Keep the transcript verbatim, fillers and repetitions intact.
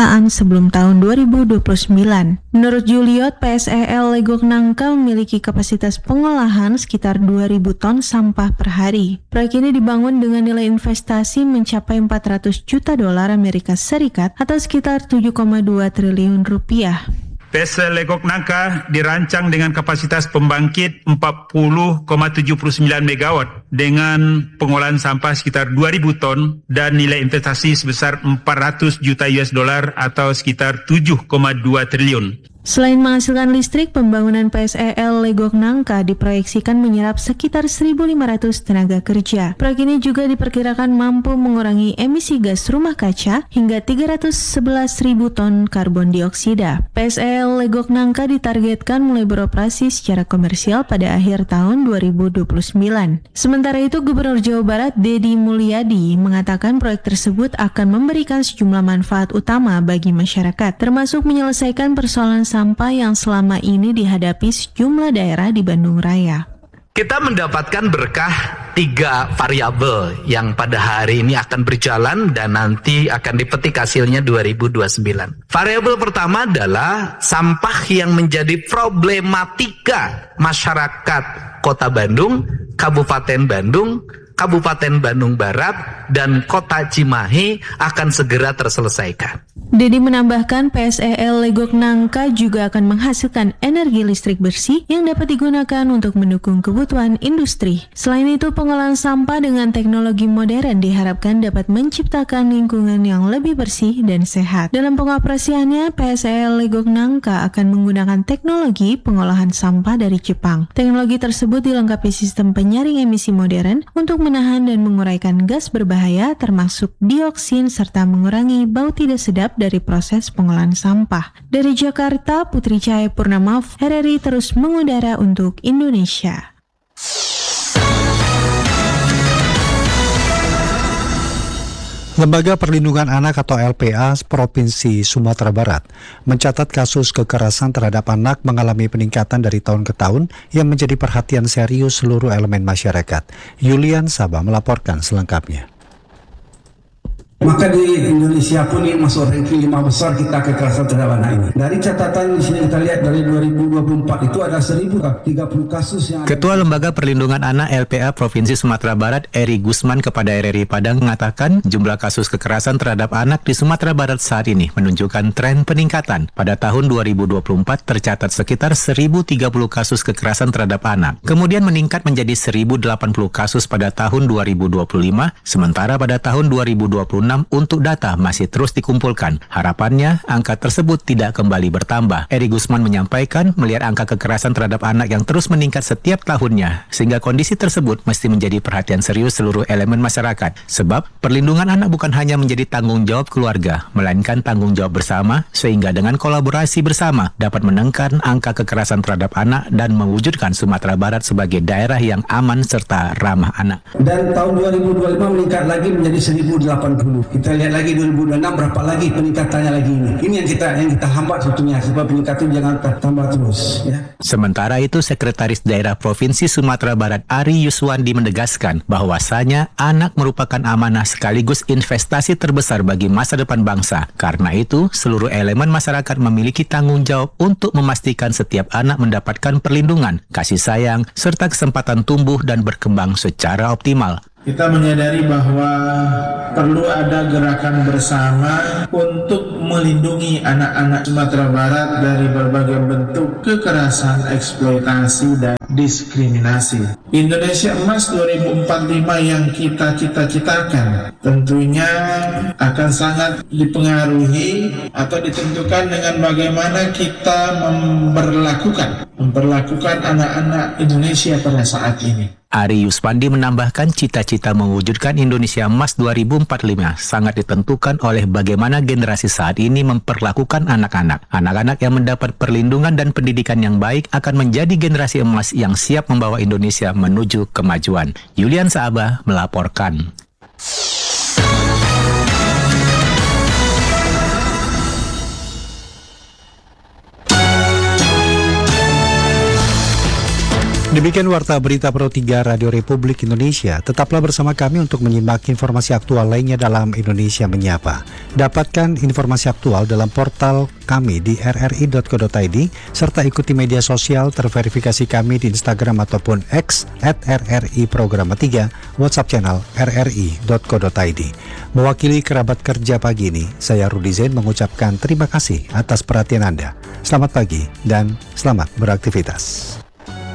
sebelum tahun dua ribu dua puluh sembilan. Menurut Juliot, P S E L Legok Nangka memiliki kapasitas pengolahan sekitar dua ribu ton sampah per hari. Proyek ini dibangun dengan nilai investasi mencapai empat ratus juta dolar Amerika Serikat atau sekitar tujuh koma dua triliun rupiah. P S E L Legok Nangka dirancang dengan kapasitas pembangkit empat puluh koma tujuh sembilan megawatt dengan pengolahan sampah sekitar dua ribu ton dan nilai investasi sebesar empat ratus juta U S dollar atau sekitar tujuh koma dua triliun. Selain menghasilkan listrik, pembangunan P S E L Legok Nangka diproyeksikan menyerap sekitar seribu lima ratus tenaga kerja. Proyek ini juga diperkirakan mampu mengurangi emisi gas rumah kaca hingga tiga ratus sebelas ribu ton karbon dioksida. P S E L Legok Nangka ditargetkan mulai beroperasi secara komersial pada akhir tahun dua ribu dua puluh sembilan. Sementara itu, Gubernur Jawa Barat Deddy Mulyadi mengatakan proyek tersebut akan memberikan sejumlah manfaat utama bagi masyarakat, termasuk menyelesaikan persoalan sampah yang selama ini dihadapi sejumlah daerah di Bandung Raya. Kita mendapatkan berkah tiga variabel yang pada hari ini akan berjalan dan nanti akan dipetik hasilnya dua ribu dua puluh sembilan. Variabel pertama adalah sampah yang menjadi problematika masyarakat Kota Bandung, Kabupaten Bandung, Kabupaten Bandung Barat, dan Kota Cimahi akan segera terselesaikan. Deddy menambahkan P S E L Legok Nangka juga akan menghasilkan energi listrik bersih yang dapat digunakan untuk mendukung kebutuhan industri. Selain itu, pengolahan sampah dengan teknologi modern diharapkan dapat menciptakan lingkungan yang lebih bersih dan sehat. Dalam pengoperasiannya, P S E L Legok Nangka akan menggunakan teknologi pengolahan sampah dari Jepang. Teknologi tersebut dilengkapi sistem penyaring emisi modern untuk menahan dan menguraikan gas berbahaya termasuk dioksin serta mengurangi bau tidak sedap dari proses pengolahan sampah. Dari Jakarta, Putri Cahaya Purnama, R R I terus mengudara untuk Indonesia. Lembaga Perlindungan Anak atau L P A Provinsi Sumatera Barat mencatat kasus kekerasan terhadap anak mengalami peningkatan dari tahun ke tahun yang menjadi perhatian serius seluruh elemen masyarakat. Yulian Sabah melaporkan selengkapnya. Maka di Indonesia pun ini masuk ranking lima besar kita kekerasan terhadap anak ini. Dari catatan di sini kita lihat dari dua ribu dua puluh empat itu ada seribu tiga puluh kasus yang ada. Ketua Lembaga Perlindungan Anak L P A Provinsi Sumatera Barat Eri Gusman kepada R R I Padang mengatakan jumlah kasus kekerasan terhadap anak di Sumatera Barat saat ini menunjukkan tren peningkatan. Pada tahun dua ribu dua puluh empat tercatat sekitar seribu tiga puluh kasus kekerasan terhadap anak. Kemudian meningkat menjadi seribu delapan puluh kasus pada tahun dua ribu dua puluh lima, sementara pada tahun dua ribu dua puluh enam untuk data masih terus dikumpulkan. Harapannya angka tersebut tidak kembali bertambah. Eri Gusman menyampaikan melihat angka kekerasan terhadap anak yang terus meningkat setiap tahunnya, sehingga kondisi tersebut mesti menjadi perhatian serius seluruh elemen masyarakat. Sebab perlindungan anak bukan hanya menjadi tanggung jawab keluarga, melainkan tanggung jawab bersama, sehingga dengan kolaborasi bersama dapat menekan angka kekerasan terhadap anak dan mewujudkan Sumatera Barat sebagai daerah yang aman serta ramah anak. Dan tahun dua ribu dua puluh lima meningkat lagi menjadi seribu delapan puluh. Kita lihat lagi dua ribu dua puluh enam berapa lagi peningkatannya lagi ini. Ini yang kita yang kita hambat sebetulnya sebab peningkatan jangan tambah terus ya. Sementara itu Sekretaris Daerah Provinsi Sumatera Barat Ari Yuswandi menegaskan bahwasanya anak merupakan amanah sekaligus investasi terbesar bagi masa depan bangsa. Karena itu seluruh elemen masyarakat memiliki tanggung jawab untuk memastikan setiap anak mendapatkan perlindungan, kasih sayang, serta kesempatan tumbuh dan berkembang secara optimal. Kita menyadari bahwa perlu ada gerakan bersama untuk melindungi anak-anak Sumatera Barat dari berbagai bentuk kekerasan, eksploitasi, dan diskriminasi. Indonesia Emas dua ribu empat puluh lima yang kita cita-citakan tentunya akan sangat dipengaruhi atau ditentukan dengan bagaimana kita memperlakukan memperlakukan anak-anak Indonesia pada saat ini. Ari Yuswandi menambahkan cita-cita mewujudkan Indonesia Emas dua ribu empat puluh lima sangat ditentukan oleh bagaimana generasi saat ini memperlakukan anak-anak. Anak-anak yang mendapat perlindungan dan pendidikan yang baik akan menjadi generasi emas yang siap membawa Indonesia menuju kemajuan. Yulian Sabah melaporkan. Demikian Warta Berita Pro tiga Radio Republik Indonesia. Tetaplah bersama kami untuk menyimak informasi aktual lainnya dalam Indonesia Menyapa. Dapatkan informasi aktual dalam portal kami di r r i dot co dot i d serta ikuti media sosial terverifikasi kami di Instagram ataupun X at r r i programa tiga, WhatsApp channel r r i dot co dot i d. Mewakili kerabat kerja pagi ini, saya Rudi Zain mengucapkan terima kasih atas perhatian Anda. Selamat pagi dan selamat beraktivitas.